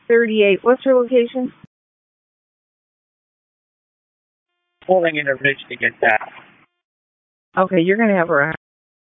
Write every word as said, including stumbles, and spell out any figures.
thirty-eight. What's her location? Pulling in a ridge to get that. Okay, you're going to have her